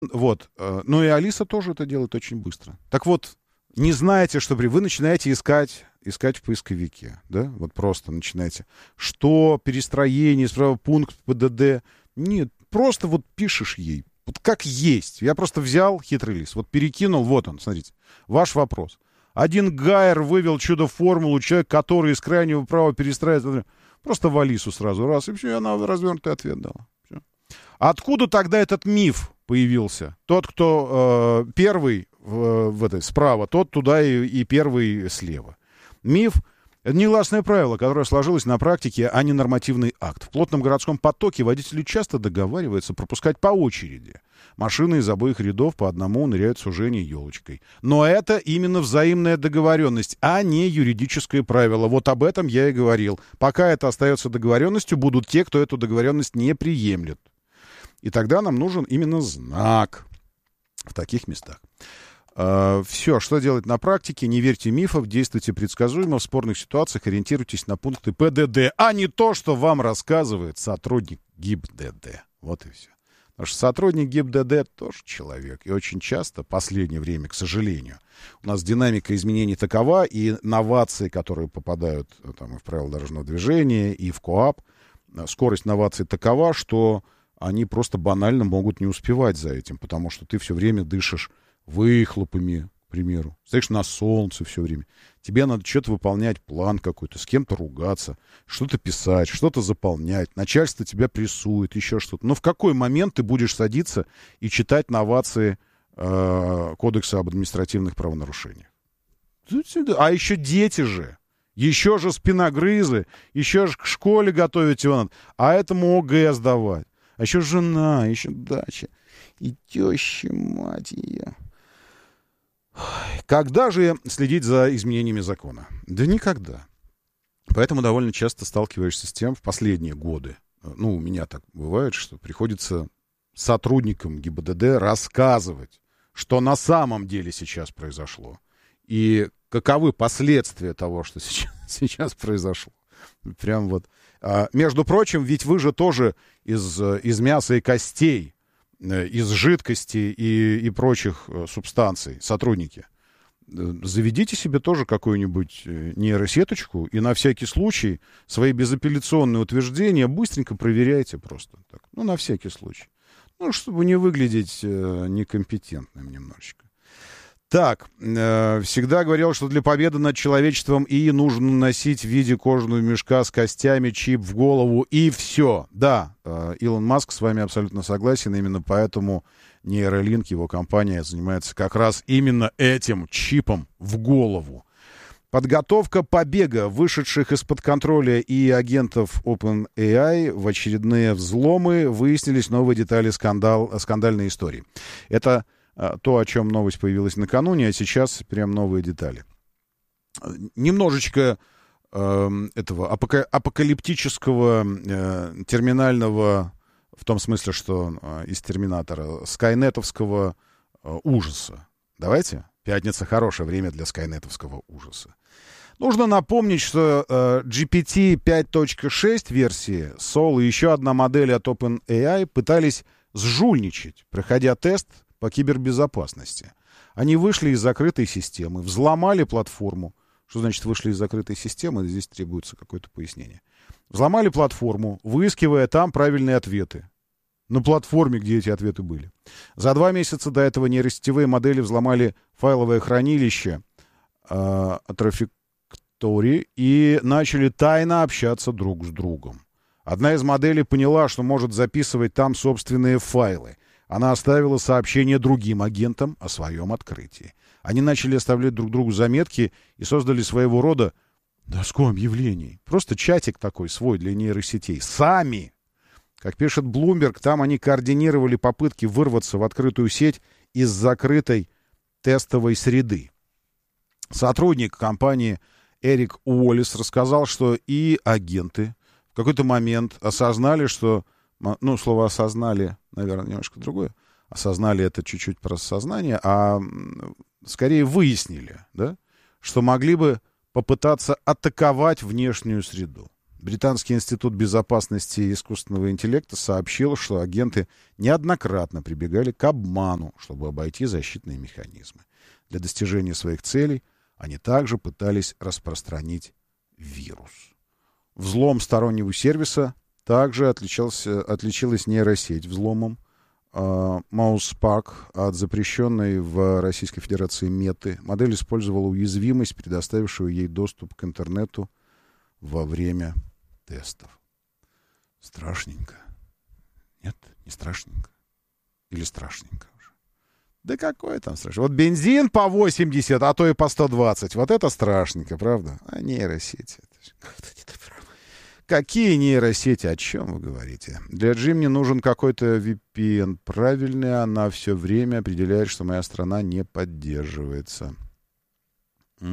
Вот. Ну и Алиса тоже это делает очень быстро. Так вот, не знаете, что вы начинаете искать в поисковике, да? Вот просто начинаете. Что, перестроение, справа пункт ПДД. Нет, просто вот пишешь ей. Вот как есть. Я просто взял хитрый лист, вот перекинул, вот он, смотрите. Ваш вопрос. Один Гайер вывел чудо-формулу, человек, который из крайнего права перестраивает. Просто в Алису сразу раз, и все, и она развернутый ответ дала. Все. Откуда тогда этот миф появился? Тот, кто первый в этой справа, тот туда и первый слева. Миф — это негласное правило, которое сложилось на практике, а не нормативный акт. В плотном городском потоке водители часто договариваются пропускать по очереди. Машины из обоих рядов по одному ныряют в сужение елочкой. Но это именно взаимная договоренность, а не юридическое правило. Вот об этом я и говорил. Пока это остается договоренностью, будут те, кто эту договоренность не приемлет. И тогда нам нужен именно знак в таких местах. Все, что делать на практике, не верьте мифам, действуйте предсказуемо, в спорных ситуациях ориентируйтесь на пункты ПДД, а не то, что вам рассказывает сотрудник ГИБДД. Вот и все. Потому что сотрудник ГИБДД тоже человек. И очень часто, в последнее время, к сожалению, у нас динамика изменений такова, и новации, которые попадают там, и в правила дорожного движения, и в КоАП, скорость новаций такова, что они просто банально могут не успевать за этим, потому что ты все время дышишь выхлопами, к примеру. Стоишь на солнце все время. Тебе надо что-то выполнять, план какой-то, с кем-то ругаться, что-то писать, что-то заполнять. Начальство тебя прессует, еще что-то. Но в какой момент ты будешь садиться и читать новации Кодекса об административных правонарушениях? А еще дети же. Еще же спиногрызы. Еще же к школе готовить его надо. А этому ОГЭ сдавать. А еще жена, еще дача. И теща, мать ее. Когда же следить за изменениями закона? Да никогда. Поэтому довольно часто сталкиваешься с тем в последние годы. Ну, у меня так бывает, что приходится сотрудникам ГИБДД рассказывать, что на самом деле сейчас произошло. И каковы последствия того, что сейчас произошло. Прям вот. Между прочим, ведь вы же тоже из мяса и костей, из жидкости и прочих субстанций, сотрудники. Заведите себе тоже какую-нибудь нейросеточку и на всякий случай свои безапелляционные утверждения быстренько проверяйте просто. Так. Ну, на всякий случай. Ну, чтобы не выглядеть некомпетентным немножечко. Так, всегда говорил, что для победы над человечеством нужно носить в виде кожаного мешка с костями чип в голову, и все. Да, Илон Маск с вами абсолютно согласен, именно поэтому Neuralink, его компания, занимается как раз именно этим чипом в голову. Подготовка побега вышедших из-под контроля и агентов OpenAI в очередные взломы, выяснились новые детали скандальной истории. Это то, о чем новость появилась накануне, а сейчас прям новые детали. Немножечко этого апокалиптического терминального, в том смысле, что из Терминатора, скайнетовского ужаса. Давайте? Пятница — хорошее время для скайнетовского ужаса. Нужно напомнить, что GPT 5.6 версии Sol и еще одна модель от OpenAI пытались сжульничать, проходя тест по кибербезопасности. Они вышли из закрытой системы, взломали платформу. Что значит вышли из закрытой системы? Здесь требуется какое-то пояснение. Взломали платформу, выискивая там правильные ответы. На платформе, где эти ответы были. За 2 месяца до этого нейросетевые модели взломали файловое хранилище Trajectory и начали тайно общаться друг с другом. Одна из моделей поняла, что может записывать там собственные файлы. Она оставила сообщение другим агентам о своем открытии. Они начали оставлять друг другу заметки и создали своего рода доску объявлений. Просто чатик такой свой для нейросетей. Сами! Как пишет Bloomberg, там они координировали попытки вырваться в открытую сеть из закрытой тестовой среды. Сотрудник компании Эрик Уоллес рассказал, что и агенты в какой-то момент осознали, что... Ну, слово «осознали», наверное, немножко другое. Осознали — это чуть-чуть про сознание, а скорее выяснили, да, что могли бы попытаться атаковать внешнюю среду. Британский институт безопасности искусственного интеллекта сообщил, что агенты неоднократно прибегали к обману, чтобы обойти защитные механизмы. Для достижения своих целей они также пытались распространить вирус. Взлом стороннего сервиса также отличилась нейросеть взломом Mousepaq от запрещенной в Российской Федерации меты. Модель использовала уязвимость, предоставившую ей доступ к интернету во время тестов. Страшненько. Нет, не страшненько. Или страшненько уже. Да какое там страшно. Вот бензин по 80, а то и по 120. Вот это страшненько, правда? А нейросети. Какие нейросети? О чем вы говорите? Для Джимни нужен какой-то VPN. Правильный, она все время определяет, что моя страна не поддерживается. Да,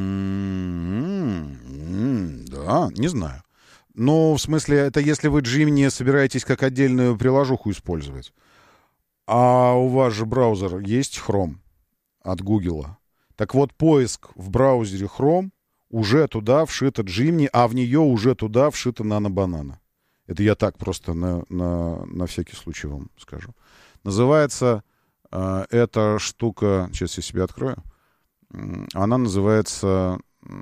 не знаю. Ну, в смысле, это если вы Джимни собираетесь как отдельную приложуху использовать. А у вас же браузер есть Chrome от Гугла. Так вот, поиск в браузере Chrome уже туда вшита Джимни, а в нее уже туда вшита нано-банана. Это я так просто на всякий случай вам скажу. Называется эта штука... Сейчас я себе открою. Она называется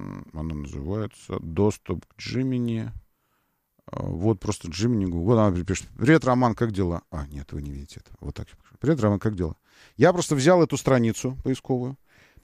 «Доступ к Джимини». Вот просто Джимини. Вот она пишет: «Привет, Роман, как дела?» А, нет, вы не видите это. Вот так. «Привет, Роман, как дела?» Я просто взял эту страницу поисковую,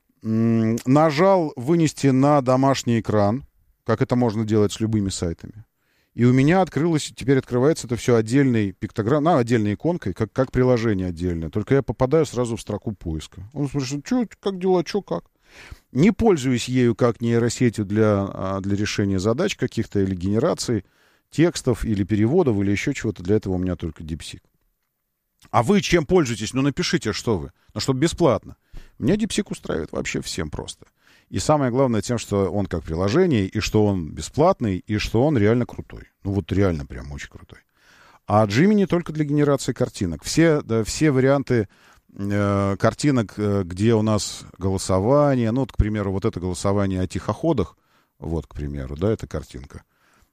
нажал «Вынести на домашний экран», как это можно делать с любыми сайтами. И у меня теперь открывается это все отдельной пиктограммой, отдельной иконкой, как приложение отдельное. Только я попадаю сразу в строку поиска. Он спрашивает: что, как дела, что, как? Не пользуюсь ею как нейросетью для решения задач каких-то или генерации текстов, или переводов, или еще чего-то. Для этого у меня только DeepSeek. А вы чем пользуетесь? Ну, напишите, что вы. Ну, чтобы бесплатно. Меня DeepSeek устраивает вообще всем просто. И самое главное тем, что он как приложение, и что он бесплатный, и что он реально крутой. Ну, вот реально прям очень крутой. А Gemini только для генерации картинок. Все варианты картинок, где у нас голосование, ну, вот, к примеру, вот это голосование о тихоходах, вот, к примеру, да, эта картинка,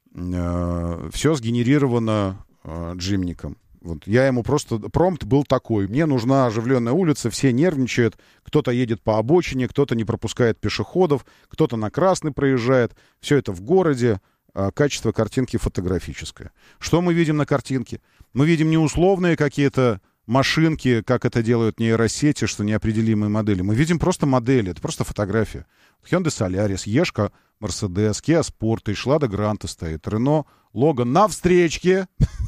все сгенерировано Gemini-ком. Вот я ему просто... Промпт был такой: мне нужна оживленная улица, все нервничают, кто-то едет по обочине, кто-то не пропускает пешеходов, кто-то на красный проезжает. Все это в городе, качество картинки фотографическое. Что мы видим на картинке? Мы видим не условные какие-то машинки, как это делают нейросети, что неопределимые модели. Мы видим просто модели, это просто фотография. Hyundai Solaris, Ешка, Mercedes, Kia Sport, Лада Гранта стоит, Renault, Logan на встречке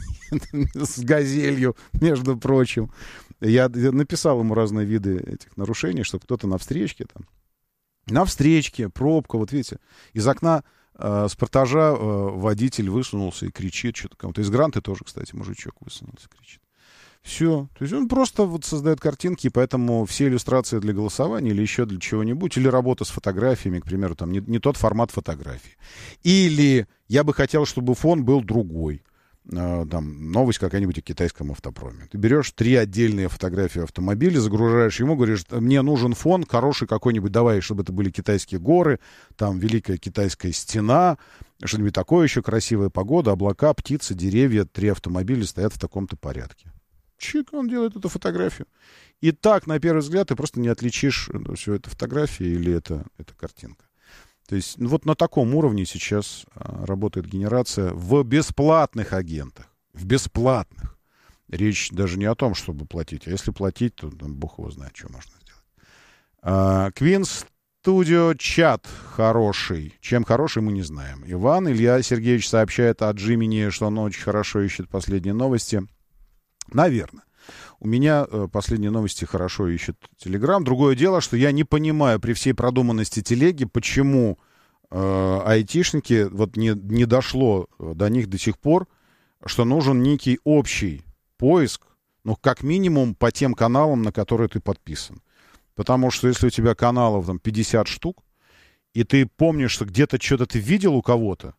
с газелью, между прочим. Я написал ему разные виды этих нарушений, что кто-то на встречке там. На встречке, пробка, вот видите, из окна спортажа водитель высунулся и кричит что-то кому-то. Из Гранты тоже, кстати, мужичок высунулся и кричит. Все. То есть он просто вот создает картинки, и поэтому все иллюстрации для голосования или еще для чего-нибудь, или работа с фотографиями, к примеру, там не тот формат фотографии. Или я бы хотел, чтобы фон был другой. Там новость какая-нибудь о китайском автопроме. Ты берешь 3 отдельные фотографии автомобиля, загружаешь ему, говоришь: мне нужен фон хороший какой-нибудь, давай, чтобы это были китайские горы, там Великая Китайская стена, что-нибудь такое еще, красивая погода, облака, птицы, деревья, 3 автомобиля стоят в таком-то порядке. Чик, он делает эту фотографию. И так, на первый взгляд, ты просто не отличишь, все это фотография или это картинка. То есть вот на таком уровне сейчас работает генерация в бесплатных агентах. В бесплатных. Речь даже не о том, чтобы платить. А если платить, то там, бог его знает, что можно сделать. Queen Studio Chat хороший. Чем хороший, мы не знаем. Илья Сергеевич сообщает о Gemini, что он очень хорошо ищет последние новости. Наверное. У меня последние новости хорошо ищет Telegram. Другое дело, что я не понимаю при всей продуманности телеги, почему айтишники, вот не дошло до них до сих пор, что нужен некий общий поиск, ну, как минимум, по тем каналам, на которые ты подписан. Потому что если у тебя каналов там 50 штук, и ты помнишь, что где-то что-то ты видел у кого-то,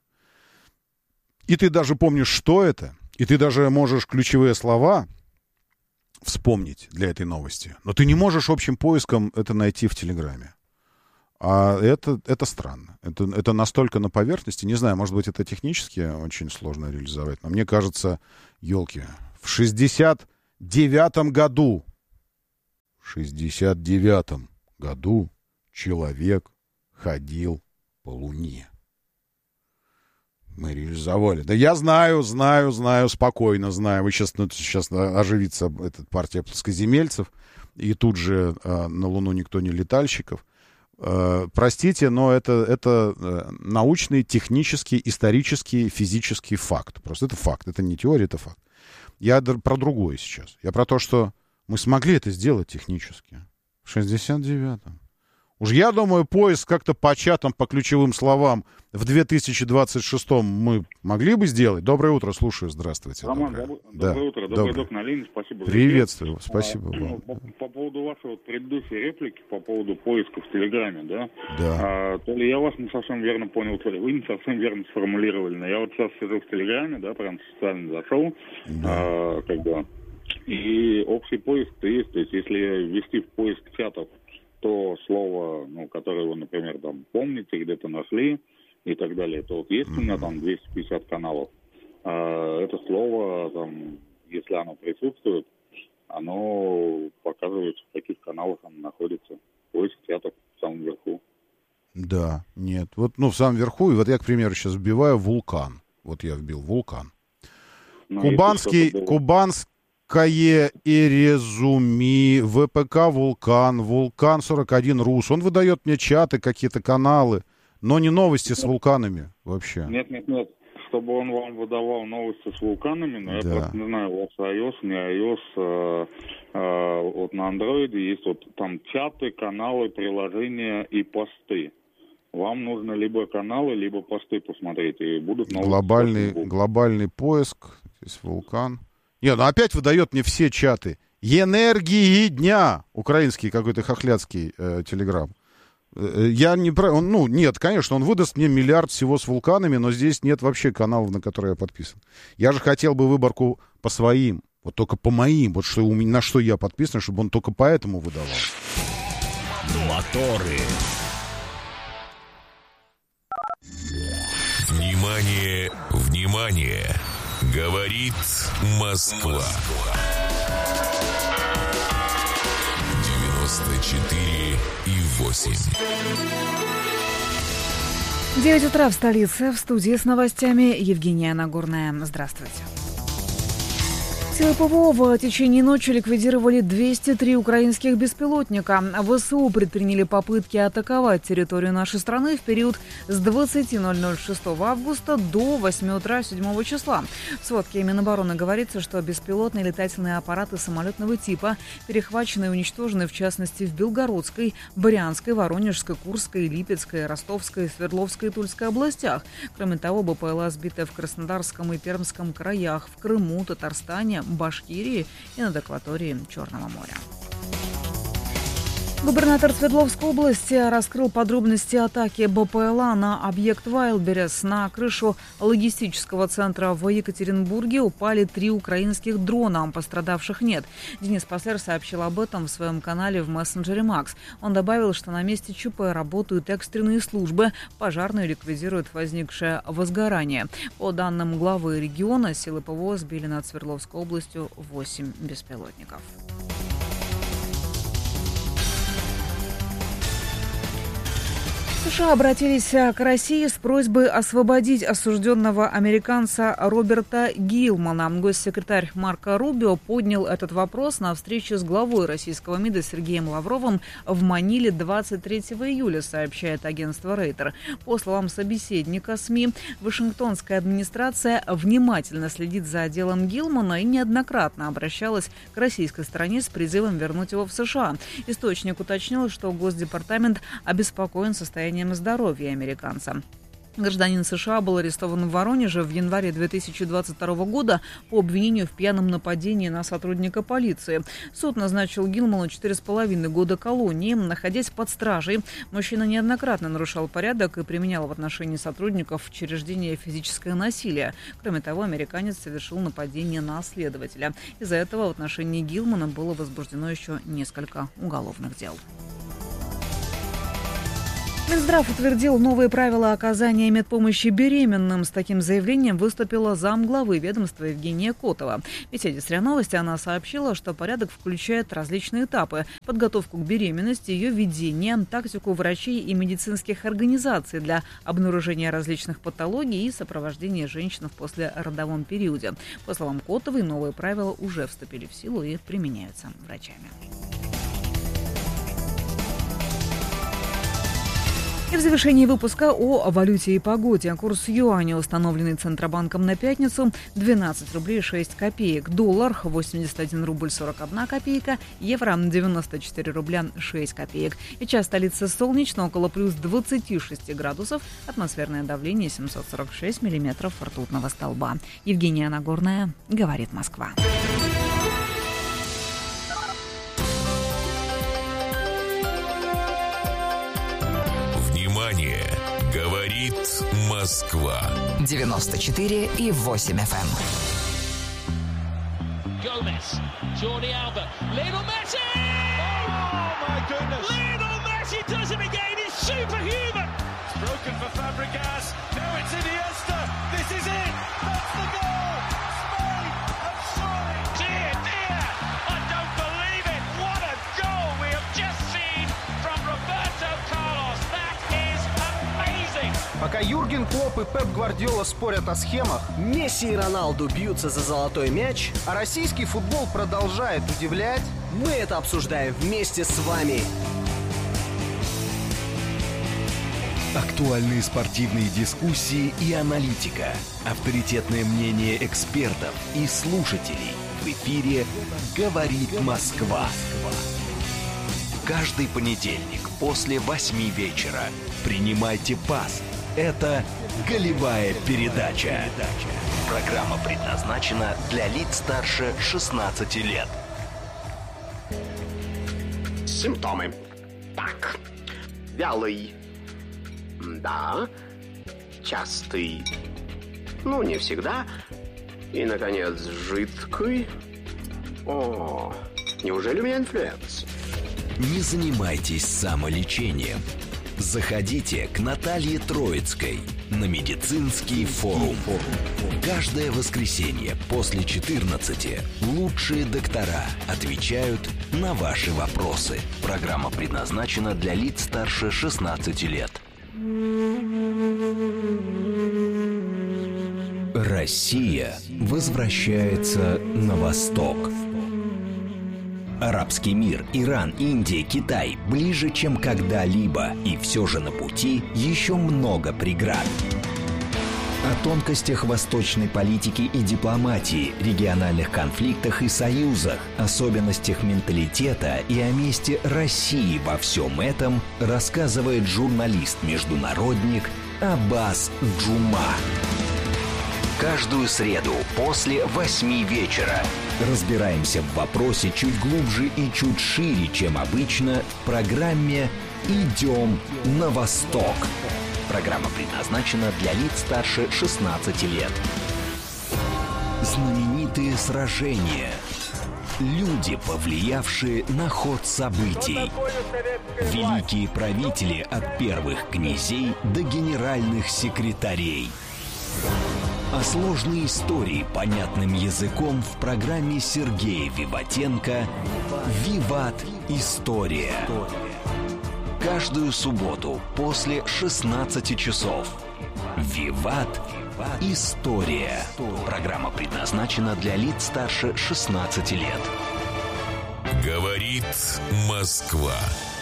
и ты даже помнишь, что это, и ты даже можешь ключевые слова вспомнить для этой новости. Но ты не можешь общим поиском это найти в Телеграме. А это странно. Это настолько на поверхности. Не знаю, может быть, это технически очень сложно реализовать. Но мне кажется, елки, в 69-м году человек ходил по Луне. Мы реализовали. Да я знаю, спокойно знаю. Вы сейчас оживится эта партия плоскоземельцев, и тут же на Луну никто не летальщиков. Простите, но это научный, технический, исторический, физический факт. Просто это факт, это не теория, это факт. Я про другое сейчас. Я про то, что мы смогли это сделать технически. В 69-м. Уж я думаю, поиск как-то по чатам, по ключевым словам в 2026-м мы могли бы сделать. Доброе утро, слушаю, здравствуйте. Роман, доброе утро, добрый док на линии, спасибо. Приветствую, спасибо вам. По поводу вашей предыдущей реплики, по поводу поиска в Телеграме, да? Да. То ли я вас не совсем верно понял, то ли вы не совсем верно сформулировали. Но я вот сейчас сижу в Телеграме, да, прям специально зашел, да. И общий поиск-то есть, то есть если ввести в поиск чатов то слово, которое вы, например, там помните, где-то нашли и так далее, то вот есть у меня там 250 каналов. Это слово, там, если оно присутствует, оно показывает, в каких каналах оно находится. Поиск чатов в самом верху. Да, нет. Вот, в самом верху, и вот я, к примеру, сейчас вбиваю вулкан. Вот я вбил вулкан. Кубанское Эрезуми, ВПК Вулкан, Вулкан 41 Рус. Он выдает мне чаты, какие-то каналы, но не новости с вулканами вообще. Нет. Чтобы он вам выдавал новости с вулканами, но я просто не знаю, у вас iOS, не iOS, вот на Android есть вот там чаты, каналы, приложения и посты. Вам нужно либо каналы, либо посты посмотреть, и будут новости. Глобальный поиск, здесь вулкан. Нет, опять выдает мне все чаты. Энергии дня. Украинский какой-то хохлядский телеграм. Я не про... Нет, конечно, он выдаст мне миллиард всего с вулканами, но здесь нет вообще каналов, на которые я подписан. Я же хотел бы выборку по своим, вот только по моим, вот что на что я подписан, чтобы он только по этому выдавал. Моторы. Внимание, внимание! Говорит Москва. 94,8. 9 утра в столице. В студии с новостями Евгения Нагорная. Здравствуйте. Силы ПВО в течение ночи ликвидировали 203 украинских беспилотника. ВСУ предприняли попытки атаковать территорию нашей страны в период с 20:00 6 августа до 8 утра 7 числа. В сводке Минобороны говорится, что беспилотные летательные аппараты самолетного типа перехвачены и уничтожены, в частности, в Белгородской, Брянской, Воронежской, Курской, Липецкой, Ростовской, Свердловской и Тульской областях. Кроме того, БПЛА сбиты в Краснодарском и Пермском краях, в Крыму, Татарстане, Башкирии и над акваторией Черного моря. Губернатор Свердловской области раскрыл подробности атаки БПЛА на объект Вайлдберрис. На крышу логистического центра в Екатеринбурге упали 3 украинских дрона. Пострадавших нет. Денис Паслер сообщил об этом в своем канале в мессенджере Макс. Он добавил, что на месте ЧП работают экстренные службы. Пожарные ликвидируют возникшее возгорание. По данным главы региона, силы ПВО сбили над Свердловской областью 8 беспилотников. США обратились к России с просьбой освободить осужденного американца Роберта Гилмана. Госсекретарь Марко Рубио поднял этот вопрос на встрече с главой российского МИДа Сергеем Лавровым в Маниле 23 июля, сообщает агентство Рейтер. По словам собеседника СМИ, Вашингтонская администрация внимательно следит за делом Гилмана и неоднократно обращалась к российской стороне с призывом вернуть его в США. Источник уточнил, что Госдепартамент обеспокоен состоянием здоровья американца. Гражданин США был арестован в Воронеже в январе 2022 года по обвинению в пьяном нападении на сотрудника полиции. Суд назначил Гилману 4,5 года колонии. Находясь под стражей, мужчина неоднократно нарушал порядок и применял в отношении сотрудников учреждения физическое насилие. Кроме того, американец совершил нападение на следователя. Из-за этого в отношении Гилмана было возбуждено еще несколько уголовных дел. Минздрав утвердил новые правила оказания медпомощи беременным. С таким заявлением выступила замглавы ведомства Евгения Котова. В беседе с РИА Новости она сообщила, что порядок включает различные этапы: подготовку к беременности, ее ведение, тактику врачей и медицинских организаций для обнаружения различных патологий и сопровождения женщин в послеродовом периоде. По словам Котовой, новые правила уже вступили в силу и применяются врачами. И в завершении выпуска о валюте и погоде. Курс юаня, установленный Центробанком на пятницу, 12 рублей 6 копеек. Доллар 81 рубль 41 копейка. Евро 94 рубля 6 копеек. Сейчас столица солнечно, около плюс 26 градусов. Атмосферное давление 746 миллиметров ртутного столба. Евгения Нагорная, говорит Москва. Говорит Москва. 94,8 FM. Gomez, Jordi Alba, Lionel Messi! Oh my goodness! Lionel Messi does it again. He's superhuman. It's broken for Fabregas. Now it's Iniesta. This is it. That's the goal. Spain have surely. Dear, dear, I don't believe it. What a goal we have just seen from Roberto Carlos. That is amazing. Пока Юрген Клопп и Пеп Гвардиола спорят о схемах, Месси и Роналду бьются за золотой мяч, а российский футбол продолжает удивлять, мы это обсуждаем вместе с вами. Актуальные спортивные дискуссии и аналитика. Авторитетное мнение экспертов и слушателей. В эфире «Говорит Москва». Каждый понедельник после 8 вечера принимайте пас. Это «Голевая передача». Программа предназначена для лиц старше 16 лет. Симптомы. Так. Вялый. Да. Частый. Ну, не всегда. И, наконец, жидкий. О, неужели у меня инфлюенс? Не занимайтесь самолечением. Заходите к Наталье Троицкой на медицинский форум. Каждое воскресенье после 14 лучшие доктора отвечают на ваши вопросы. Программа предназначена для лиц старше 16 лет. Россия возвращается на восток. Арабский мир, Иран, Индия, Китай ближе, чем когда-либо. И все же на пути еще много преград. О тонкостях восточной политики и дипломатии, региональных конфликтах и союзах, особенностях менталитета и о месте России во всем этом рассказывает журналист-международник Аббас Джума. Каждую среду после 8 вечера разбираемся в вопросе чуть глубже и чуть шире, чем обычно, в программе «Идем на восток». Программа предназначена для лиц старше 16 лет. Знаменитые сражения. Люди, повлиявшие на ход событий. Великие правители от первых князей до генеральных секретарей. А сложные истории понятным языком в программе Сергея Виватенко «Виват. История». Каждую субботу после 16 часов. «Виват. История». Программа предназначена для лиц старше 16 лет. Говорит Москва.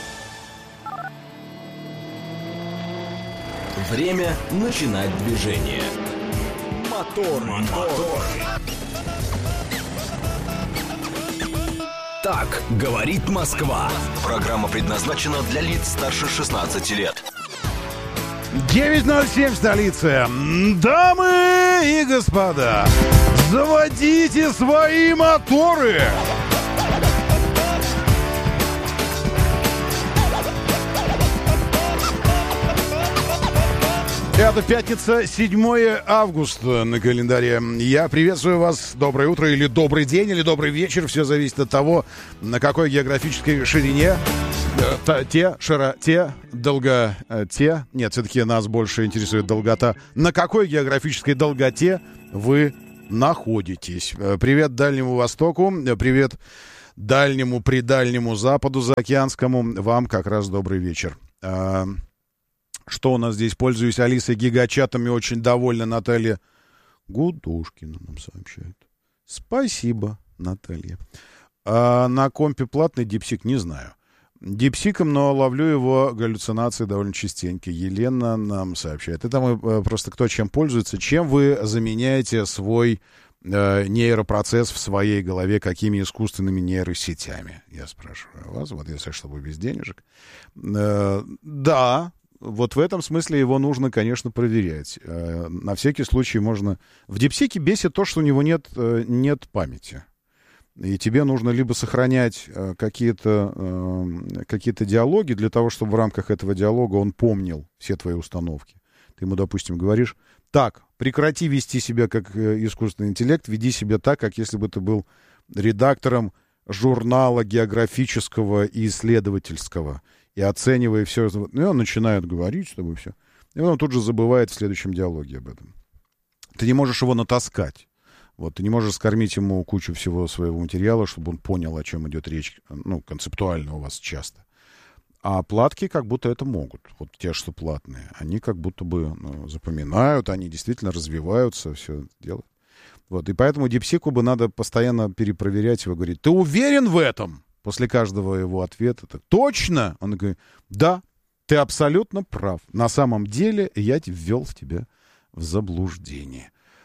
Время начинать движение. Мотор. Так говорит Москва. Программа предназначена для лиц старше 16 лет. 9:07 в столице. Дамы и господа, заводите свои моторы. Это пятница, 7 августа на календаре. Я приветствую вас. Доброе утро или добрый день, или добрый вечер. Все зависит от того, на какой географической ширине Нет, все-таки нас больше интересует долгота. На какой географической долготе вы находитесь? Привет Дальнему Востоку, привет Дальнему, Предальнему Западу заокеанскому. Вам как раз добрый вечер. Что у нас здесь? Пользуюсь Алисой гигачатами, очень довольна. Наталья Гудошкина нам сообщает. Спасибо, Наталья. На компе платный дипсик не знаю. Дипсиком, но ловлю его галлюцинации довольно частенько. Елена нам сообщает. Это мы просто кто чем пользуется. Чем вы заменяете свой нейропроцесс в своей голове, какими искусственными нейросетями? Я спрашиваю вас, вот если чтобы без денежек. Да, вот в этом смысле его нужно, конечно, проверять. На всякий случай можно... В дипсике бесит то, что у него нет памяти. И тебе нужно либо сохранять какие-то диалоги для того, чтобы в рамках этого диалога он помнил все твои установки. Ты ему, допустим, говоришь: так, прекрати вести себя как искусственный интеллект, веди себя так, как если бы ты был редактором журнала географического и исследовательского, и оценивая все. И он начинает говорить с тобой все. И он тут же забывает в следующем диалоге об этом. Ты не можешь его натаскать. Вот, ты не можешь скормить ему кучу всего своего материала, чтобы он понял, о чем идет речь, концептуально у вас часто. А платки как будто это могут. Вот те, что платные. Они как будто бы запоминают, они действительно развиваются, все делают. Вот, и поэтому дипсику бы надо постоянно перепроверять его, говорить: ты уверен в этом? После каждого его ответа: точно? Он говорит: да, ты абсолютно прав. На самом деле я ввел тебя в заблуждение.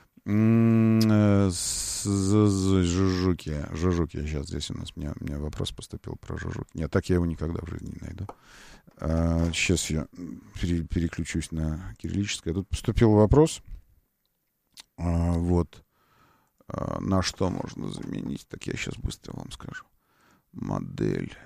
Жужуки. Сейчас здесь у нас у меня вопрос поступил про жужуки. Нет, так я его никогда в жизни не найду. Сейчас я переключусь на кириллическое. Тут поступил вопрос. Вот. На что можно заменить? Так я сейчас быстро вам скажу. Модель.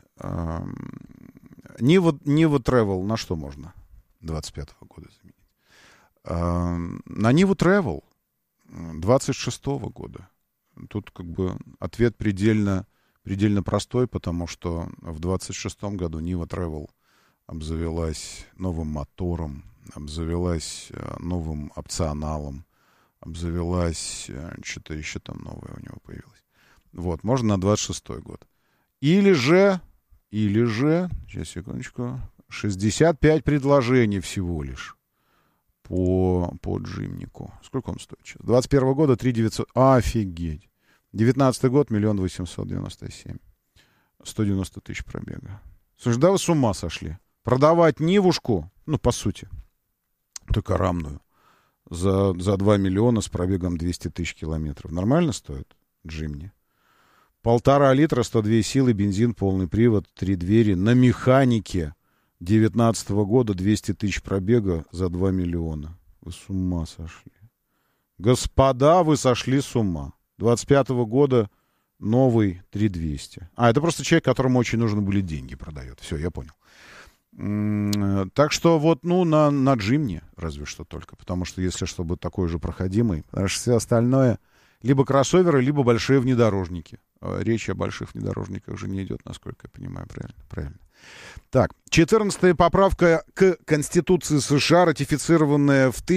Нива Travel на что можно 25-го года заменить? На Ниву Travel 26-го года. Тут как бы ответ предельно простой, потому что в 26-м году Нива Travel обзавелась новым мотором, обзавелась новым опционалом, обзавелась, что-то еще там новое у него появилось. Вот, можно на 26-й год. Или же, сейчас, секундочку, 65 предложений всего лишь по джимнику. Сколько он стоит сейчас? 21 года 3 900. Офигеть. 19 год 1 897. 190 тысяч пробега. Слушай, да вы с ума сошли. Продавать Нивушку, по сути, только рамную, за 2 миллиона с пробегом 200 тысяч километров. Нормально стоит джимни? 1,5 литра, 102 силы, бензин, полный привод, 3 двери, на механике. 19 года 200 тысяч пробега за 2 миллиона. Вы с ума сошли. Господа, вы сошли с ума. 25 года новый 3200. Это просто человек, которому очень нужны были деньги, продает. Все, я понял. Так что вот, на джимне разве что только. Потому что если чтобы такой же проходимый, потому что все остальное либо кроссоверы, либо большие внедорожники. Речь о больших внедорожниках уже не идет, насколько я понимаю. Правильно. Так, 14-я поправка к Конституции США, ратифицированная в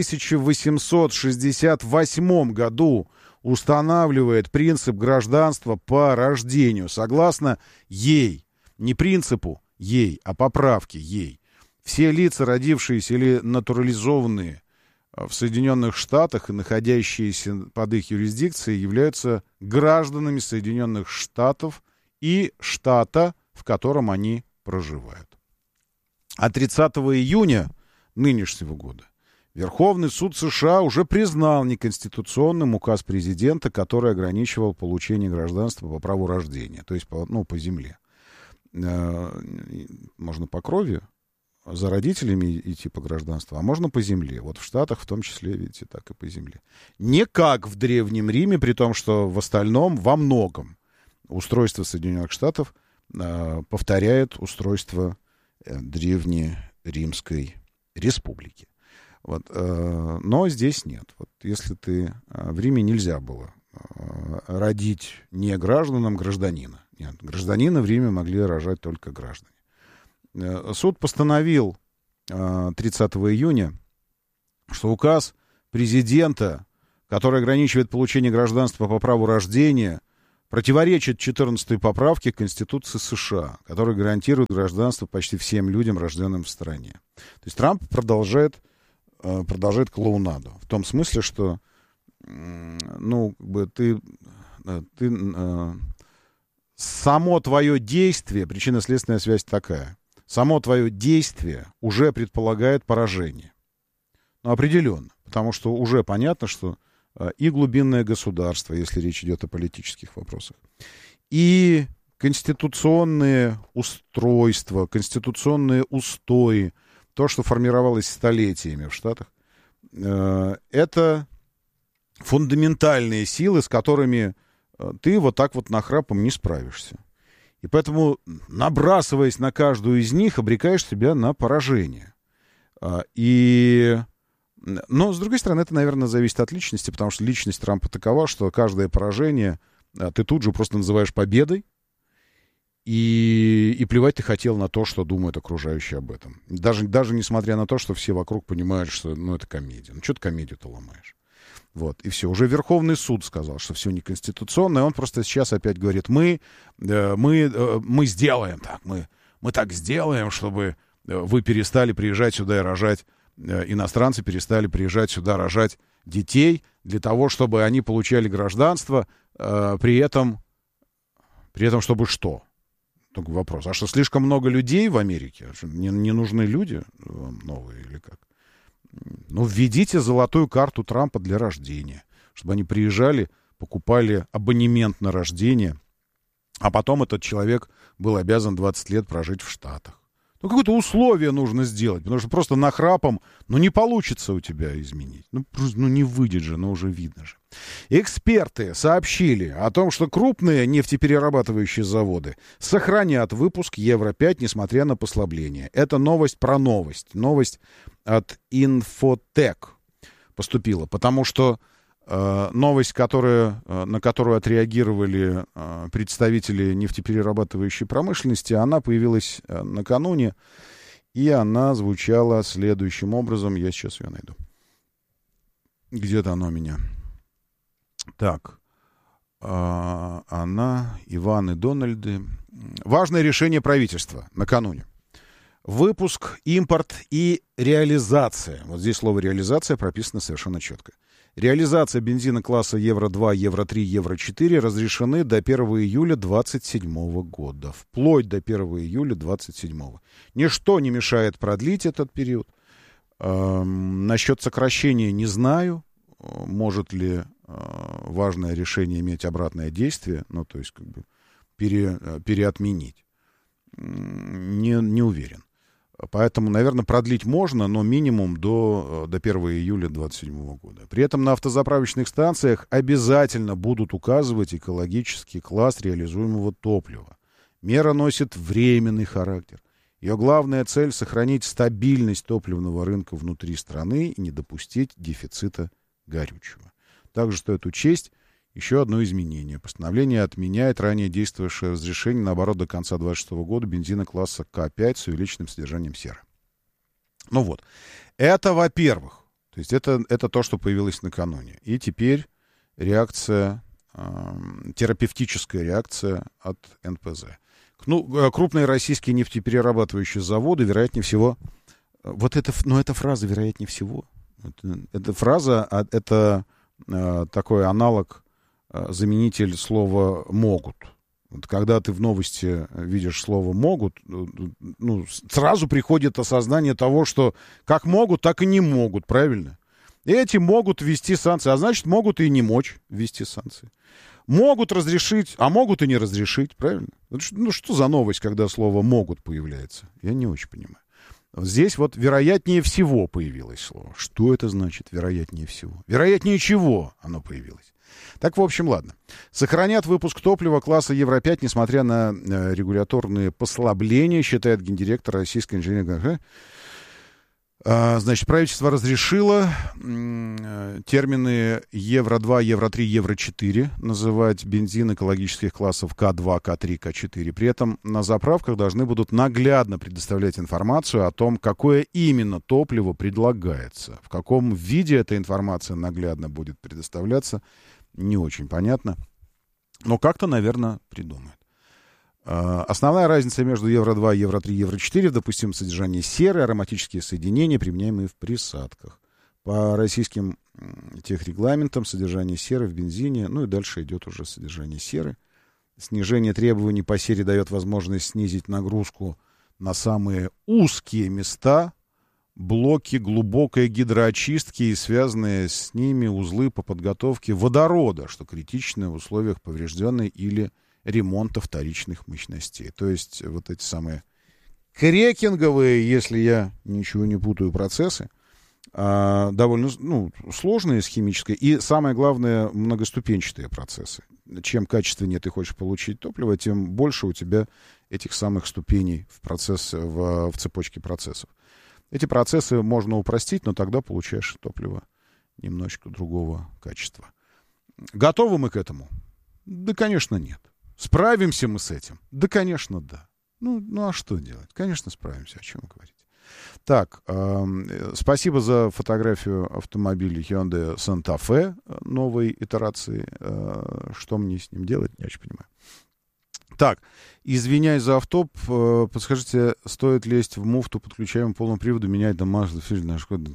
1868 году, устанавливает принцип гражданства по рождению. Согласно ей, не принципу ей, а поправке ей, все лица, родившиеся или натурализованные в Соединенных Штатах и находящиеся под их юрисдикцией, являются гражданами Соединенных Штатов и штата, в котором они проживают. А 30 июня нынешнего года Верховный суд США уже признал неконституционным указ президента, который ограничивал получение гражданства по праву рождения, то есть по земле. Можно по крови за родителями идти по гражданству, а можно по земле. Вот в Штатах в том числе, видите, так и по земле. Не как в Древнем Риме, при том, что в остальном, во многом, устройство Соединенных Штатов повторяет устройство Древнеримской республики. Вот. Но здесь нет. Вот если в Риме нельзя было родить не гражданам гражданина. Нет, гражданина в Риме могли рожать только граждане. суд постановил 30 июня, что указ президента, который ограничивает получение гражданства по праву рождения, противоречит 14-й поправке Конституции США, которая гарантирует гражданство почти всем людям, рожденным в стране. То есть Трамп продолжает клоунаду. В том смысле, что само твое действие, причинно-следственная связь такая, само твое действие уже предполагает поражение. Ну, определенно. Потому что уже понятно, что и глубинное государство, если речь идет о политических вопросах, и конституционные устройства, конституционные устои, то, что формировалось столетиями в Штатах, это фундаментальные силы, с которыми ты вот так вот нахрапом не справишься. И поэтому, набрасываясь на каждую из них, обрекаешь себя на поражение. Но, с другой стороны, это, наверное, зависит от личности, потому что личность Трампа такова, что каждое поражение ты тут же просто называешь победой, и плевать ты хотел на то, что думают окружающие об этом. Даже несмотря на то, что все вокруг понимают, что это комедия. Ну, что ты комедию-то ломаешь? Вот, и все. Уже Верховный суд сказал, что все неконституционно, и он просто сейчас опять говорит, мы сделаем так, мы так сделаем, чтобы вы перестали приезжать сюда и рожать, иностранцы перестали приезжать сюда рожать детей для того, чтобы они получали гражданство, при этом чтобы что? Только вопрос. А что, слишком много людей в Америке? Не нужны люди вам новые или как? Ну, введите золотую карту Трампа для рождения, чтобы они приезжали, покупали абонемент на рождение, а потом этот человек был обязан 20 лет прожить в Штатах. Ну, какое-то условие нужно сделать, потому что просто нахрапом, не получится у тебя изменить. Не выйдет же, уже видно же. Эксперты сообщили о том, что крупные нефтеперерабатывающие заводы сохранят выпуск Евро-5, несмотря на послабление. Это новость про новость. Новость от Infotech поступила, потому что новость, на которую отреагировали представители нефтеперерабатывающей промышленности, она появилась накануне, и она звучала следующим образом. Я сейчас ее найду. Где-то она у меня. Так. Она, Иван и Дональды. Важное решение правительства накануне. Выпуск, импорт и реализация. Вот здесь слово «реализация» прописано совершенно четко. Реализация бензина класса Евро-2, Евро-3, Евро-4 разрешены до 1 июля 2027 года. Вплоть до 1 июля 2027. Ничто не мешает продлить этот период. Насчет сокращения не знаю. Может ли важное решение иметь обратное действие, то есть переотменить. Не уверен. Поэтому, наверное, продлить можно, но минимум до 1 июля 2027 года. При этом на автозаправочных станциях обязательно будут указывать экологический класс реализуемого топлива. Мера носит временный характер. Ее главная цель — сохранить стабильность топливного рынка внутри страны и не допустить дефицита горючего. Также стоит учесть еще одно изменение. Постановление отменяет ранее действовавшее разрешение на оборот до конца 2026 года бензина класса К5 с увеличенным содержанием серы. Это во-первых. То есть это то, что появилось накануне. И теперь реакция, терапевтическая реакция от НПЗ. Крупные российские нефтеперерабатывающие заводы, вероятнее всего... эта фраза «вероятнее всего». Эта фраза, это такой аналог, заменитель слова «могут». Когда ты в новости видишь слово «могут», сразу приходит осознание того, что как могут, так и не могут, правильно? Эти могут ввести санкции, а значит, могут и не мочь ввести санкции. Могут разрешить, а могут и не разрешить, правильно? Что за новость, когда слово «могут» появляется? Я не очень понимаю. Здесь вероятнее всего появилось слово. Что это значит вероятнее всего? Вероятнее чего оно появилось? Так, в общем, ладно. Сохранят выпуск топлива класса Евро-5, несмотря на регуляторные послабления, считает гендиректор российской инженерной... Значит, правительство разрешило термины Евро-2, Евро-3, Евро-4 называть бензин экологических классов К2, К3, К4. При этом на заправках должны будут наглядно предоставлять информацию о том, какое именно топливо предлагается. В каком виде эта информация наглядно будет предоставляться, не очень понятно. Но как-то, наверное, придумают. Основная разница между Евро-2, Евро-3, Евро-4 в допустимом содержании серы, ароматические соединения, применяемые в присадках. По российским техрегламентам содержание серы в бензине, ну и дальше идет уже содержание серы. Снижение требований по сере дает возможность снизить нагрузку на самые узкие места, блоки глубокой гидроочистки и связанные с ними узлы по подготовке водорода, что критично в условиях поврежденной или ремонта вторичных мощностей. То есть вот эти самые крекинговые, если я ничего не путаю, процессы, довольно сложные с химической и, самое главное, многоступенчатые процессы. Чем качественнее ты хочешь получить топливо, тем больше у тебя этих самых ступеней в цепочке процессов. Эти процессы можно упростить, но тогда получаешь топливо немножечко другого качества. Готовы мы к этому? Да, конечно, нет. Справимся мы с этим? Да, конечно, да. Ну а что делать? Конечно, справимся. О чем вы говорите? Так, спасибо за фотографию автомобиля Hyundai Santa Fe новой итерации. Что мне с ним делать, не очень понимаю. Так, извиняюсь за автоп. Подскажите, стоит лезть в муфту, подключаемую полному приводу, менять домашний фильтр на Шкода?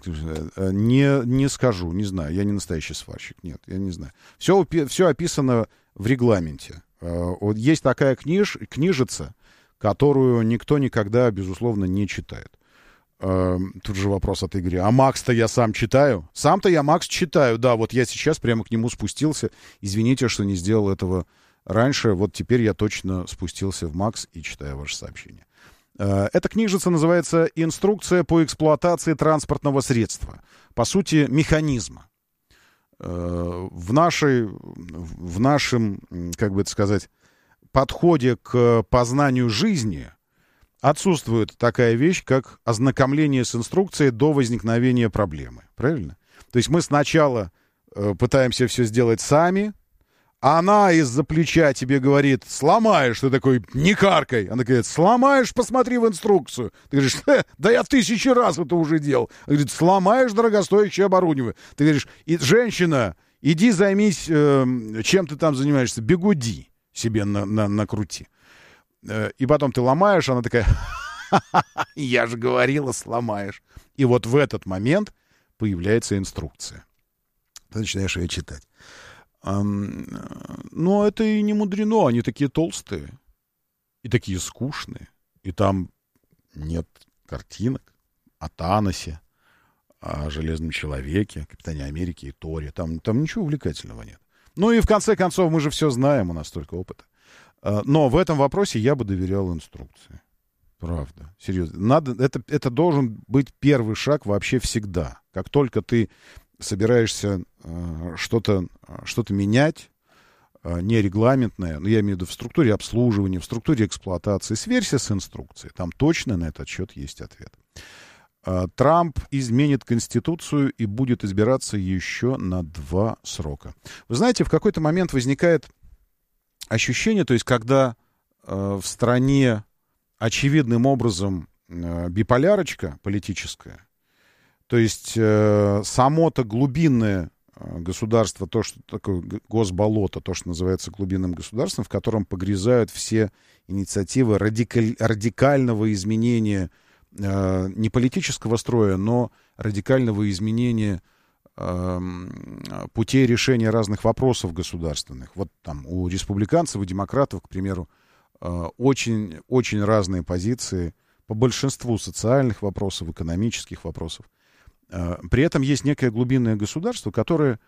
Не скажу, не знаю. Я не настоящий сварщик. Нет, я не знаю. Все описано в регламенте. Вот есть такая книжица, которую никто никогда, безусловно, не читает. Тут же вопрос от Игоря. А Макс-то я сам читаю? Сам-то я Макс читаю, да. Вот я сейчас прямо к нему спустился. Извините, что не сделал этого раньше. Вот теперь я точно спустился в Макс и читаю ваше сообщение. Эта книжица называется «Инструкция по эксплуатации транспортного средства». По сути, механизма. В нашем, как бы это сказать, подходе к познанию жизни отсутствует такая вещь, как ознакомление с инструкцией до возникновения проблемы. Правильно? То есть мы сначала пытаемся все сделать сами, а она из-за плеча тебе говорит: сломаешь, ты такой: не каркай. Она говорит: сломаешь, посмотри в инструкцию. Ты говоришь: да я 1000 раз это уже делал. Она говорит: сломаешь дорогостоящее оборудование. Ты говоришь: женщина, иди займись, чем ты там занимаешься, бигуди себе накрути. И потом ты ломаешь, она такая: я же говорила, сломаешь. И вот в этот момент появляется инструкция. Ты начинаешь ее читать. Но это и не мудрено, они такие толстые и такие скучные. И там нет картинок о Таносе, о Железном Человеке, Капитане Америки и Торе. Там ничего увлекательного нет. Ну и в конце концов мы же все знаем, у нас столько опыта. Но в этом вопросе я бы доверял инструкции. Правда, серьезно. Это должен быть первый шаг вообще всегда. Как только ты собираешься что-то менять, нерегламентное, я имею в виду в структуре обслуживания, в структуре эксплуатации, сверься с инструкцией. Там точно на этот счет есть ответ. Трамп изменит Конституцию и будет избираться еще на 2 срока. Вы знаете, в какой-то момент возникает ощущение, то есть когда в стране очевидным образом биполярочка политическая, то есть само-то глубинное государство, то, что такое госболото, то, что называется глубинным государством, в котором погрязают все инициативы радикального изменения не политического строя, но радикального изменения путей решения разных вопросов государственных. Вот там у республиканцев и демократов, к примеру, очень, очень разные позиции по большинству социальных вопросов, экономических вопросов. При этом есть некое глубинное государство, которое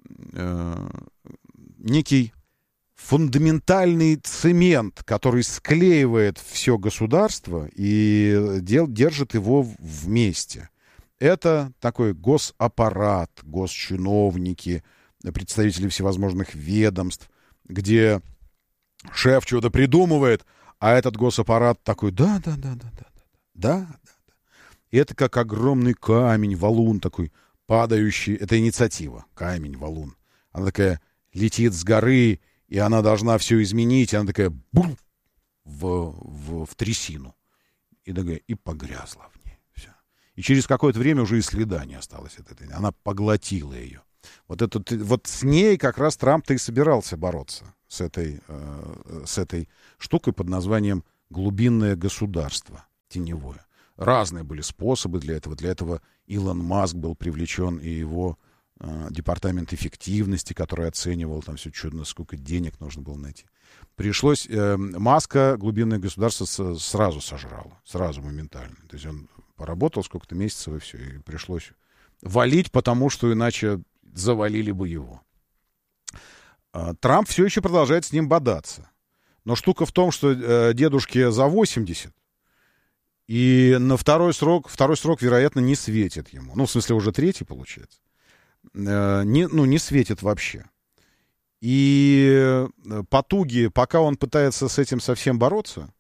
некий фундаментальный цемент, который склеивает все государство и держит его вместе. Это такой госаппарат, госчиновники, представители всевозможных ведомств, где шеф что-то придумывает, а этот госаппарат такой: да. И это как огромный камень, валун такой, падающий. Это инициатива. Камень, валун. Она такая летит с горы, и она должна все изменить. И она такая бум, в трясину. И такая, и погрязла в ней. Все. И через какое-то время уже и следа не осталось от этой. Она поглотила ее. Вот с ней как раз Трамп-то и собирался бороться. С этой штукой под названием глубинное государство, теневое. Разные были способы для этого. Для этого Илон Маск был привлечен, и его департамент эффективности, который оценивал там все чудно, сколько денег нужно было найти. Пришлось... Маска глубинное государство сразу сожрало. Сразу, моментально. То есть он поработал сколько-то месяцев, и все. И пришлось валить, потому что иначе завалили бы его. Трамп все еще продолжает с ним бодаться. Но штука в том, что дедушке за 80, и на второй срок, вероятно, не светит ему. Ну, в смысле, уже третий, получается. Не светит вообще. И потуги, пока он пытается с этим совсем бороться,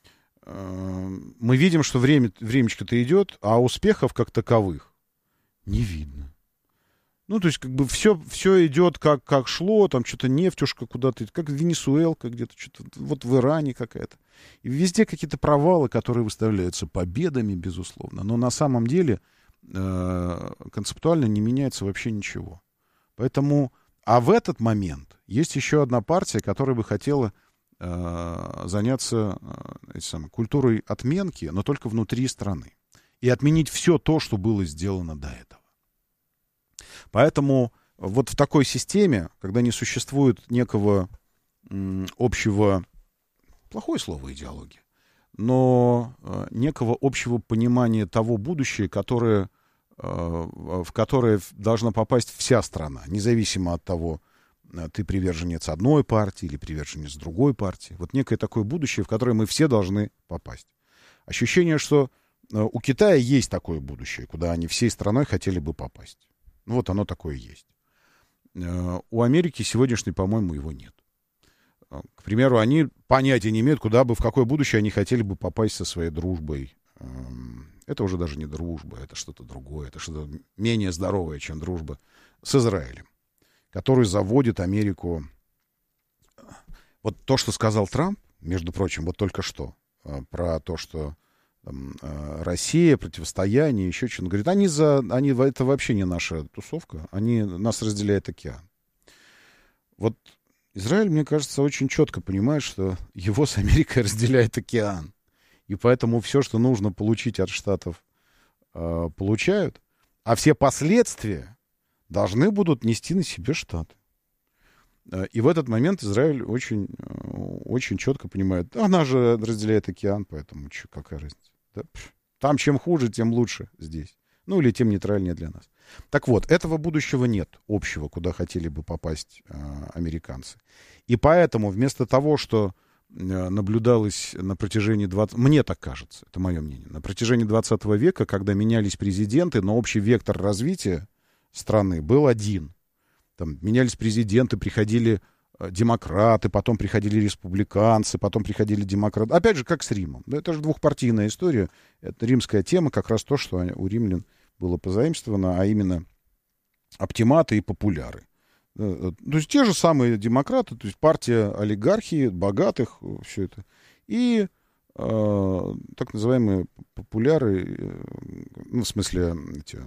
мы видим, что времечко-то идет, а успехов как таковых не видно. Ну, то есть, как бы все идет как шло, там что-то нефтюшка куда-то, как Венесуэлка где-то, что-то вот в Иране какая-то. И везде какие-то провалы, которые выставляются победами, безусловно. Но на самом деле концептуально не меняется вообще ничего. Поэтому, а в этот момент есть еще одна партия, которая бы хотела заняться культурой отменки, но только внутри страны. И отменить все то, что было сделано до этого. Поэтому вот в такой системе, когда не существует некого общего, плохое слово идеология, но некого общего понимания того будущего, в которое должна попасть вся страна, независимо от того, ты приверженец одной партии или приверженец другой партии. Вот некое такое будущее, в которое мы все должны попасть. Ощущение, что у Китая есть такое будущее, куда они всей страной хотели бы попасть. Ну, вот оно такое есть. У Америки сегодняшней, по-моему, его нет. К примеру, они понятия не имеют, в какое будущее они хотели бы попасть со своей дружбой. Это уже даже не дружба, это что-то другое, это что-то менее здоровое, чем дружба с Израилем, который заводит Америку. Вот то, что сказал Трамп, между прочим, вот только что, про то, что Россия, противостояние, еще что-то. Он говорит, это вообще не наша тусовка, нас разделяет океан. Вот Израиль, мне кажется, очень четко понимает, что его с Америкой разделяет океан. И поэтому все, что нужно получить от Штатов, получают. А все последствия должны будут нести на себе Штаты. И в этот момент Израиль очень, очень четко понимает, она же разделяет океан, поэтому какая разница. Да? Там чем хуже, тем лучше здесь. Ну, или тем нейтральнее для нас. Так вот, этого будущего нет общего, куда хотели бы попасть американцы. И поэтому вместо того, что наблюдалось на протяжении мне так кажется, это мое мнение, на протяжении 20 века, когда менялись президенты, но общий вектор развития страны был один. Там менялись президенты, приходили демократы, потом приходили республиканцы, потом приходили демократы. Опять же, как с Римом. Да, это же двухпартийная история. Это римская тема, как раз то, что у римлян было позаимствовано, а именно оптиматы и популяры. То есть те же самые демократы, то есть партия олигархии, богатых, все это. И так называемые популяры, ну, в смысле,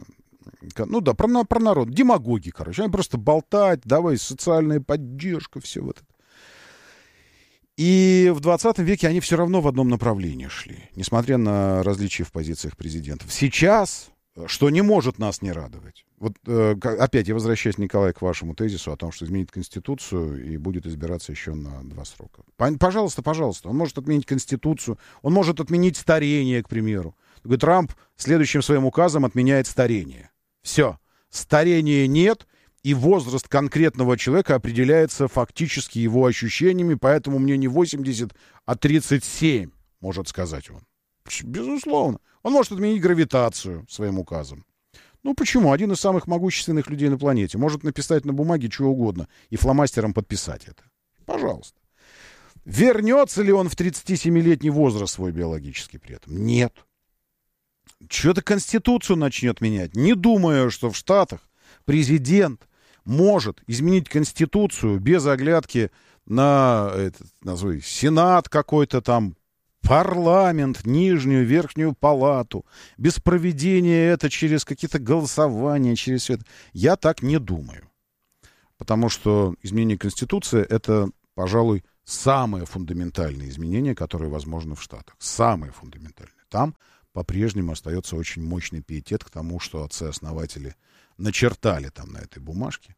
про народ, демагоги, короче. Они просто болтать, давай социальная поддержка, все вот это. И в 20 веке они все равно в одном направлении шли, несмотря на различия в позициях президентов. Сейчас, что не может нас не радовать. Вот опять я возвращаюсь, Николай, к вашему тезису о том, что изменит Конституцию и будет избираться еще на 2 срока. Пожалуйста, он может отменить Конституцию, он может отменить старение, к примеру. Трамп следующим своим указом отменяет старение. Все. Старения нет, и возраст конкретного человека определяется фактически его ощущениями, поэтому мне не 80, а 37, может сказать он. Безусловно. Он может отменить гравитацию своим указом. Ну почему? Один из самых могущественных людей на планете может написать на бумаге что угодно и фломастером подписать это. Пожалуйста. Вернется ли он в 37-летний возраст свой биологический при этом? Нет. что-то Конституцию начнет менять. Не думаю, что в Штатах президент может изменить Конституцию без оглядки на Сенат какой-то там, парламент, нижнюю, верхнюю палату, без проведения это через какие-то голосования, через все это. Я так не думаю. Потому что изменение Конституции — это, пожалуй, самое фундаментальное изменение, которое возможно в Штатах. Самое фундаментальное. Там по-прежнему остается очень мощный пиетет к тому, что отцы-основатели начертали там на этой бумажке.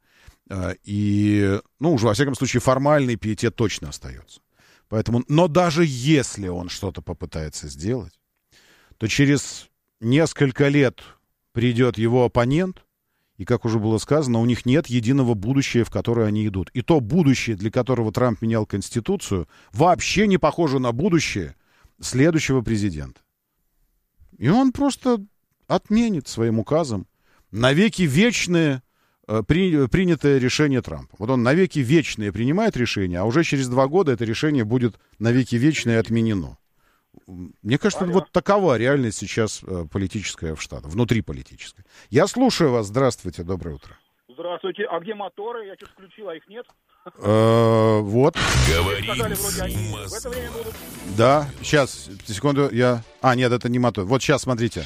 И, уже, во всяком случае, формальный пиетет точно остается. Поэтому, но даже если он что-то попытается сделать, то через несколько лет придет его оппонент, и, как уже было сказано, у них нет единого будущего, в которое они идут. И то будущее, для которого Трамп менял Конституцию, вообще не похоже на будущее следующего президента. И он просто отменит своим указом навеки вечное принятое решение Трампа. Вот он навеки вечное принимает решение, а уже через 2 года это решение будет навеки вечное отменено. Мне кажется, вот такова реальность сейчас политическая в Штатах, внутриполитическая. Я слушаю вас. Здравствуйте, доброе утро. Здравствуйте. А где моторы? Я что-то включил, а их нет. Вот. Говорит в это время будут. Да, сейчас, секунду, нет, это не мотор. Вот сейчас, смотрите.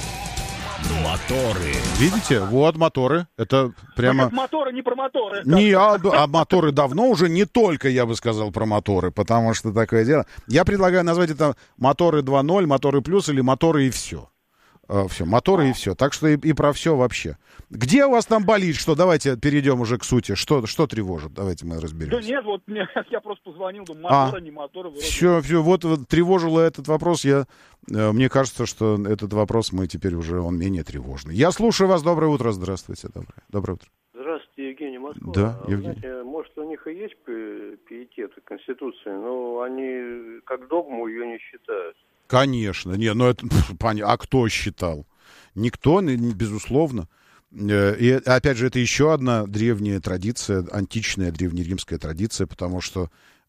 Моторы. Видите? Вот моторы. Это прямо... Моторы, не про моторы. А моторы давно уже не только, я бы сказал, про моторы, потому что такое дело. Я предлагаю назвать это моторы 2.0, моторы плюс или моторы и все. Все, моторы и все. Так что и про все вообще. Где у вас там болит? Что? Давайте перейдем уже к сути. Что тревожит? Давайте мы разберемся. Да нет, вот я просто позвонил, думаю, моторы, не моторы. Вроде. Все, вот тревожило этот вопрос. Мне кажется, что этот вопрос он менее тревожный. Я слушаю вас. Доброе утро. Здравствуйте. Доброе утро. Здравствуйте, Евгений, Москва. Да, Евгений. Знаете, может, у них и есть пиетет к Конституции, но они как догму ее не считают. Конечно. Это понятно. А кто считал? Никто, безусловно. И, опять же, это еще одна древняя традиция, античная древнеримская традиция, потому что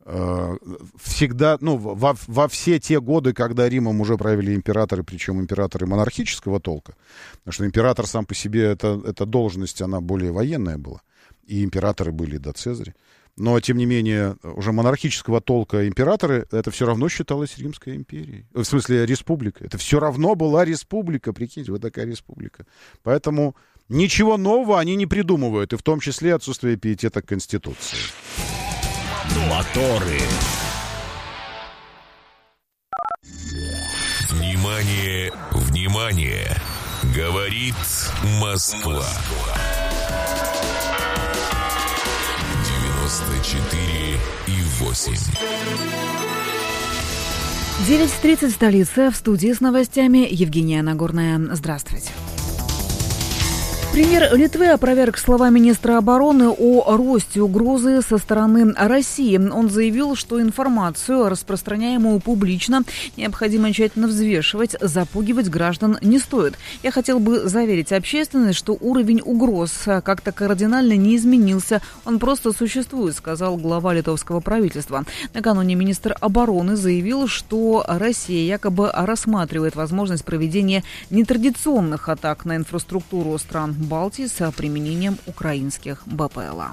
всегда, во все те годы, когда Римом уже правили императоры, причем императоры монархического толка, потому что император сам по себе, эта должность, она более военная была, и императоры были до Цезаря. Но, тем не менее, уже монархического толка императоры, это все равно считалось Римской империей. В смысле, республика. Это все равно была республика, прикиньте, вот такая республика. Поэтому ничего нового они не придумывают, и в том числе отсутствие пиетета к Конституции. Моторы. Внимание, внимание! Говорит Москва. 94,8. 9:30 в столице. В студии с новостями Евгения Нагорная. Здравствуйте. Премьер Литвы опроверг слова министра обороны о росте угрозы со стороны России. Он заявил, что информацию, распространяемую публично, необходимо тщательно взвешивать, запугивать граждан не стоит. Я хотел бы заверить общественность, что уровень угроз как-то кардинально не изменился. Он просто существует, сказал глава литовского правительства. Накануне министр обороны заявил, что Россия якобы рассматривает возможность проведения нетрадиционных атак на инфраструктуру стран Балтии с применением украинских БПЛА.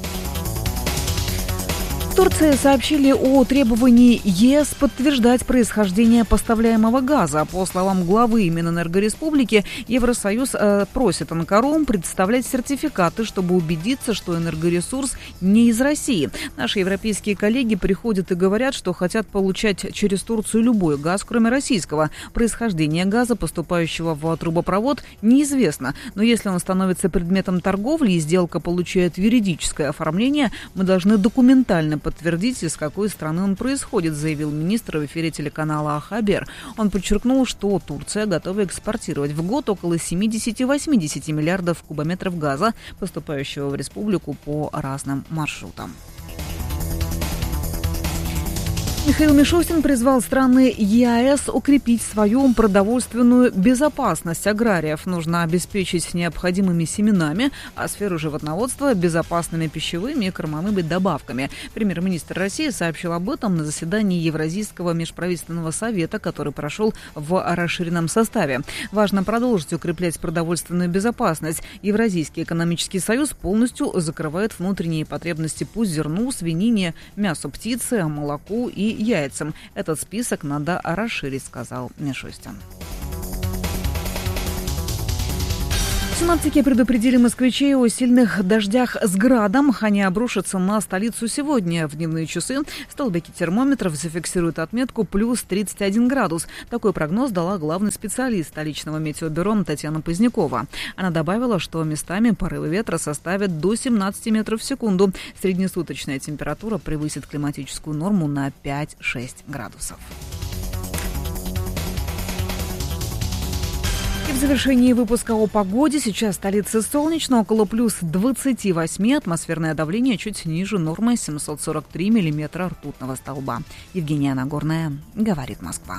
В Турции сообщили о требовании ЕС подтверждать происхождение поставляемого газа. По словам главы Минэнергореспублики, Евросоюз просит Анкару представлять сертификаты, чтобы убедиться, что энергоресурс не из России. Наши европейские коллеги приходят и говорят, что хотят получать через Турцию любой газ, кроме российского. Происхождение газа, поступающего в трубопровод, неизвестно. Но если он становится предметом торговли и сделка получает юридическое оформление, мы должны документально подтвердить, из какой страны он происходит, заявил министр в эфире телеканала Хабер. Он подчеркнул, что Турция готова экспортировать в год около 70-80 миллиардов кубометров газа, поступающего в республику по разным маршрутам. Михаил Мишустин призвал страны ЕАЭС укрепить свою продовольственную безопасность аграриев. Нужно обеспечить необходимыми семенами, а сферу животноводства – безопасными пищевыми и кормовыми добавками. Премьер-министр России сообщил об этом на заседании Евразийского межправительственного совета, который прошел в расширенном составе. Важно продолжить укреплять продовольственную безопасность. Евразийский экономический союз полностью закрывает внутренние потребности по зерну, свинине, мясу птицы, молоку и яйцам. Этот список надо расширить, сказал Мишустин. Синоптики предупредили москвичей о сильных дождях с градом. Они обрушатся на столицу сегодня. В дневные часы столбики термометров зафиксируют отметку плюс 31 градус. Такой прогноз дала главный специалист столичного метеобюро Татьяна Позднякова. Она добавила, что местами порывы ветра составят до 17 метров в секунду. Среднесуточная температура превысит климатическую норму на 5-6 градусов. В завершении выпуска о погоде. Сейчас в столице солнечно, около плюс 28. Атмосферное давление чуть ниже нормы 743 миллиметра ртутного столба. Евгения Нагорная, говорит Москва.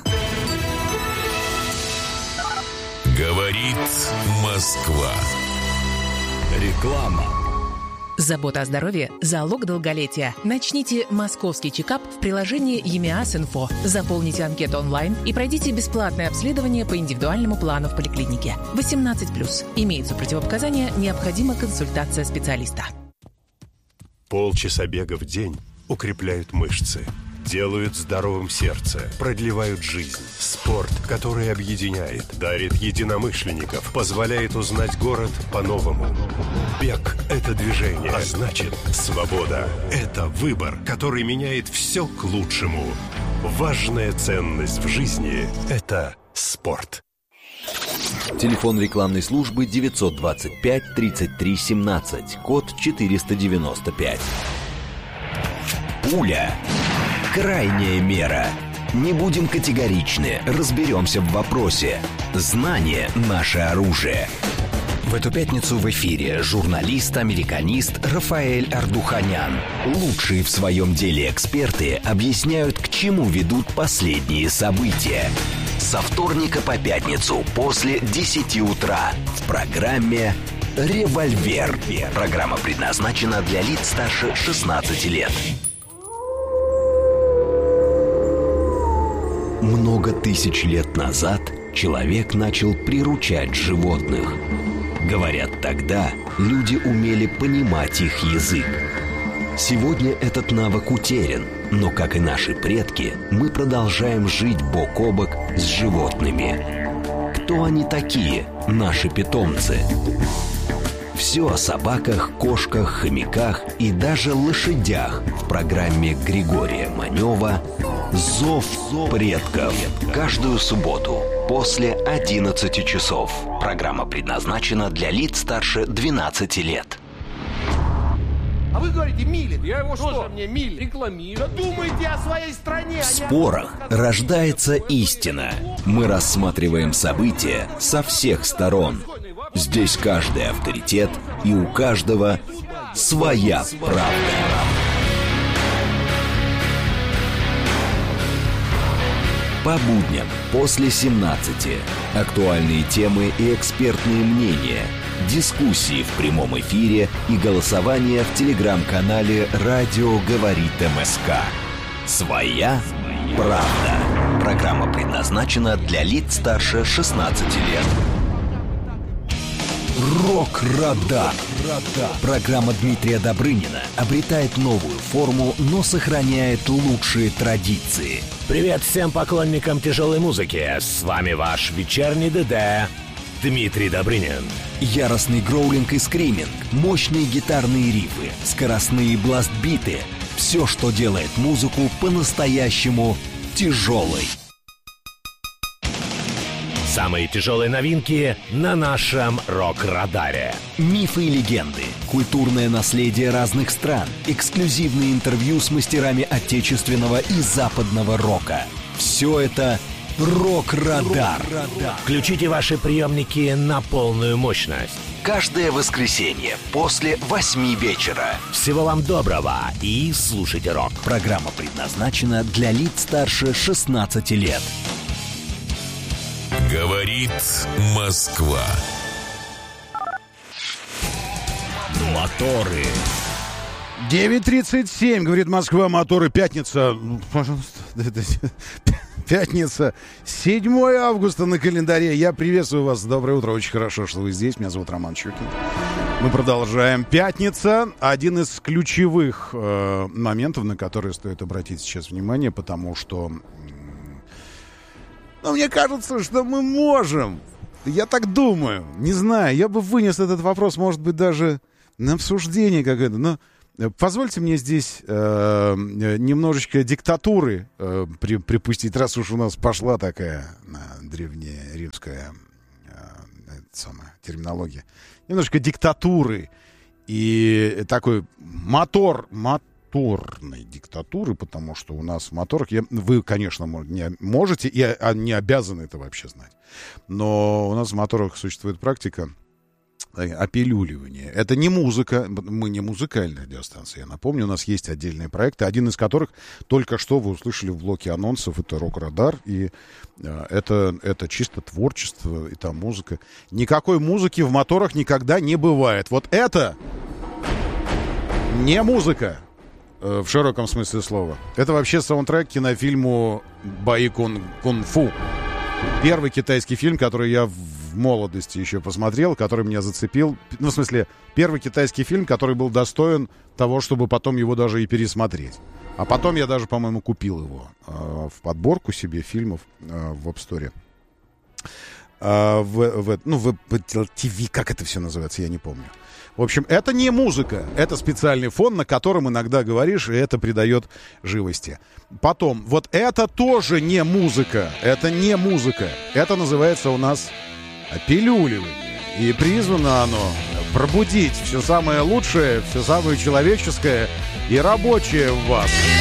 Говорит Москва. Реклама. Забота о здоровье – залог долголетия. Начните московский чекап в приложении ЕМИАС-Инфо. Заполните анкету онлайн и пройдите бесплатное обследование по индивидуальному плану в поликлинике. 18+. Имеются противопоказания, необходима консультация специалиста. Полчаса бега в день укрепляют мышцы, делают здоровым сердце, продлевают жизнь. Спорт, который объединяет, дарит единомышленников, позволяет узнать город по-новому. Бег – это движение, а значит, свобода – это выбор, который меняет все к лучшему. Важная ценность в жизни – это спорт. Телефон рекламной службы 925 33 17, код 495. Пуля. Крайняя мера. Не будем категоричны, разберемся в вопросе. Знание – наше оружие. В эту пятницу в эфире журналист-американист Рафаэль Ардуханян. Лучшие в своем деле эксперты объясняют, к чему ведут последние события. Со вторника по пятницу после 10 утра в программе «Револьвер». Программа предназначена для лиц старше 16 лет. Много тысяч лет назад человек начал приручать животных. Говорят, тогда люди умели понимать их язык. Сегодня этот навык утерян, но, как и наши предки, мы продолжаем жить бок о бок с животными. Кто они такие, наши питомцы? Все о собаках, кошках, хомяках и даже лошадях в программе Григория Манева «Зов предков». Каждую субботу после 11 часов. Программа предназначена для лиц старше 12 лет. А вы говорите, милит. Я его что? Мне милит. Рекламирую. Думайте о своей стране. В спорах рождается истина. Мы рассматриваем события со всех сторон. Здесь каждый авторитет, и у каждого своя правда. По будням после 17. Актуальные темы и экспертные мнения. Дискуссии в прямом эфире и голосование в телеграм-канале «Радио говорит МСК». Своя правда. Программа предназначена для лиц старше 16 лет. Рок-радар. Программа Дмитрия Добрынина обретает новую форму, но сохраняет лучшие традиции. Привет всем поклонникам тяжелой музыки. С вами ваш вечерний ДД Дмитрий Добрынин. Яростный гроулинг и скриминг, мощные гитарные рифы, скоростные бластбиты. Все, что делает музыку по-настоящему тяжелой. Самые тяжелые новинки на нашем рок-радаре. Мифы и легенды, культурное наследие разных стран, эксклюзивные интервью с мастерами отечественного и западного рока. Все это Рок-Радар. Включите ваши приемники на полную мощность. Каждое воскресенье после 8 вечера. Всего вам доброго и слушайте рок. Программа предназначена для лиц старше 16 лет. Говорит Москва. Моторы. 9:37, говорит Москва, моторы, пятница. Пожалуйста. Пятница, 7 августа на календаре. Я приветствую вас. Доброе утро. Очень хорошо, что вы здесь. Меня зовут Роман Чукин. Мы продолжаем. Пятница. Один из ключевых моментов, на которые стоит обратить сейчас внимание, потому что... мне кажется, что мы можем. Я так думаю. Не знаю, я бы вынес этот вопрос, может быть, даже на обсуждение какое-то. Но позвольте мне здесь немножечко диктатуры припустить, раз уж у нас пошла такая древнеримская терминология. Немножечко диктатуры и такой моторной диктатуры, потому что у нас в моторах... Вы, конечно, не можете и не обязаны это вообще знать. Но у нас в моторах существует практика опилюливания. Это не музыка. Мы не музыкальная радиостанция. Я напомню, у нас есть отдельные проекты, один из которых только что вы услышали в блоке анонсов. Это «Рок-Радар». И это чисто творчество, и там музыка. Никакой музыки в моторах никогда не бывает. Вот это не музыка. В широком смысле слова. Это вообще саундтрек к кинофильму «Бои кунг-фу». Первый китайский фильм, который я в молодости еще посмотрел, который меня зацепил. Ну, в смысле, первый китайский фильм, который был достоин того, чтобы потом его даже и пересмотреть. А потом я даже, по-моему, купил его в подборку себе фильмов в App Store. В ТВ, как это все называется, я не помню. В общем, это не музыка, это специальный фон, на котором иногда говоришь, и это придает живости. Потом, вот это тоже не музыка, это не музыка. Это называется у нас опилюливание. И призвано оно пробудить все самое лучшее, все самое человеческое и рабочее в вас.